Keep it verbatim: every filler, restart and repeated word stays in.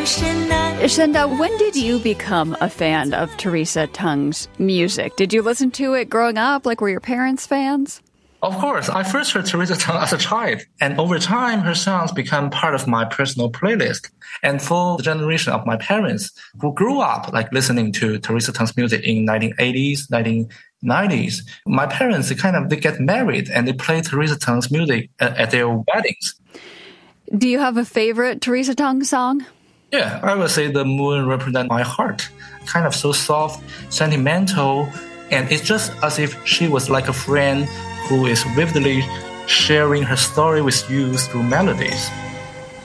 Shenda, when did you become a fan of Teresa Teng's music? Did you listen to it growing up? Like, were your parents fans? Of course. I first heard Teresa Teng as a child, and over time, her songs become part of my personal playlist. And for the generation of my parents who grew up like listening to Teresa Teng's music in nineteen eighties, nineteen nineties, my parents, they kind of, they get married and they play Teresa Teng's music at, at their weddings. Do you have a favorite Teresa Teng song? Yeah, I would say The Moon Represents My Heart. Kind of so soft, sentimental, and it's just as if she was like a friend who is vividly sharing her story with you through melodies.